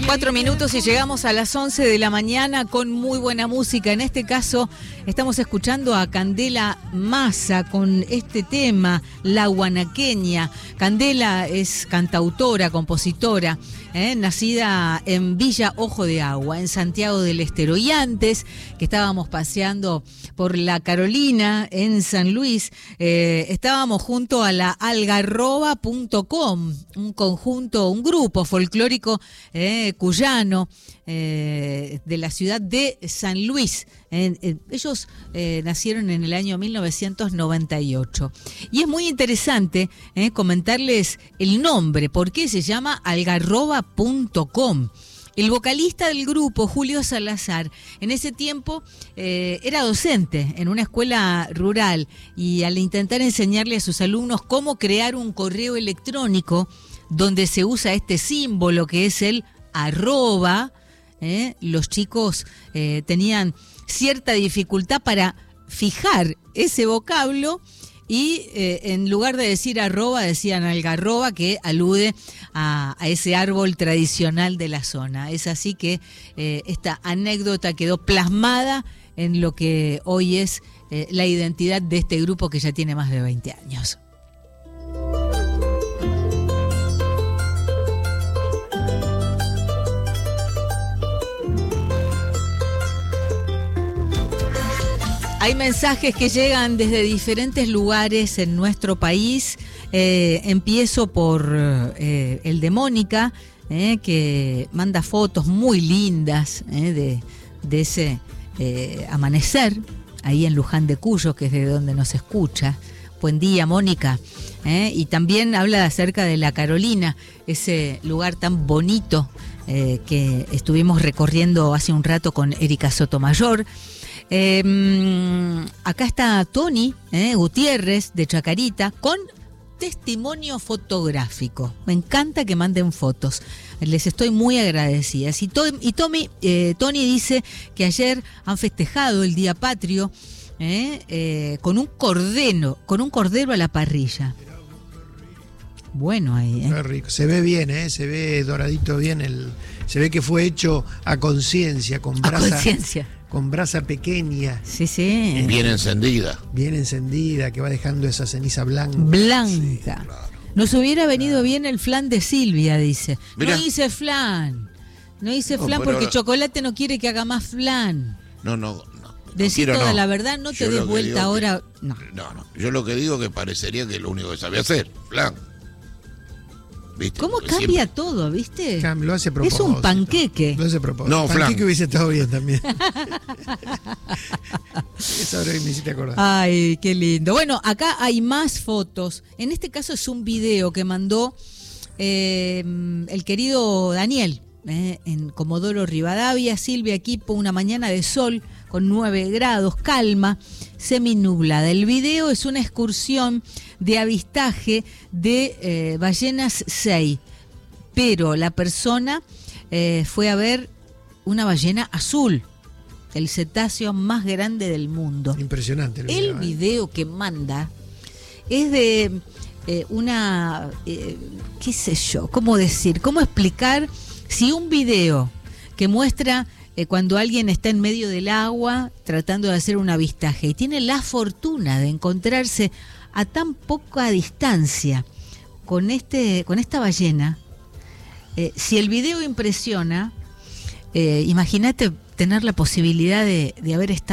4 minutos y llegamos a las 11 de la mañana con muy buena música. En este caso estamos escuchando a Candela Massa con este tema, La Guanaqueña. Candela es cantautora, compositora, nacida en Villa Ojo de Agua, en Santiago del Estero. Y antes que estábamos paseando por la Carolina en San Luis, estábamos junto a la algarroba.com, un grupo folclórico cuyano de la ciudad de San Luis. Ellos nacieron en el año 1998. Y es muy interesante comentarles el nombre, por qué se llama algarroba.com. El vocalista del grupo, Julio Salazar, en ese tiempo era docente en una escuela rural, y al intentar enseñarle a sus alumnos cómo crear un correo electrónico donde se usa este símbolo que es el arroba, los chicos tenían cierta dificultad para fijar ese vocablo y en lugar de decir arroba decían algarroba, que alude a ese árbol tradicional de la zona. Es así que esta anécdota quedó plasmada en lo que hoy es la identidad de este grupo que ya tiene más de 20 años. Hay mensajes que llegan desde diferentes lugares en nuestro país. Empiezo por el de Mónica, que manda fotos muy lindas de ese amanecer ahí en Luján de Cuyo, que es de donde nos escucha. Buen día, Mónica. Y también habla acerca de la Carolina, ese lugar tan bonito que estuvimos recorriendo hace un rato con Erika Sotomayor. Acá está Tony Gutiérrez de Chacarita con testimonio fotográfico. Me encanta que manden fotos, les estoy muy agradecida. Tony dice que ayer han festejado el Día Patrio con un cordero a la parrilla. Bueno, ahí. Qué rico. Se ve bien, se ve doradito bien, se ve que fue hecho a conciencia, con brasa pequeña. Sí, sí. Bien encendida. Bien encendida, que va dejando esa ceniza blanca. Sí, claro. Nos hubiera venido bien el flan de Silvia, dice. Mirá. No hice flan porque Chocolate no quiere que haga más flan. No. Decir toda la verdad, no te des vuelta ahora. No. Yo lo que digo que parecería que es lo único que sabe hacer, flan. ¿Viste? ¿Cómo porque cambia siempre todo, viste? Lo hace a propósito. Es un panqueque. Lo hace a propósito. No, panqueque flan. Hubiese estado bien también. Eso ahora me hiciste acordar. Ay, qué lindo. Bueno, acá hay más fotos. En este caso es un video que mandó el querido Daniel en Comodoro Rivadavia. Silvia, equipo, una mañana de sol con 9 grados, calma, seminublada. El video es una excursión de avistaje de ballenas 6, pero la persona fue a ver una ballena azul, el cetáceo más grande del mundo. Impresionante. El video que manda es de una, qué sé yo, cómo explicar si un video que muestra cuando alguien está en medio del agua tratando de hacer un avistaje y tiene la fortuna de encontrarse a tan poca distancia con esta ballena, si el video impresiona, imagínate tener la posibilidad de haber estado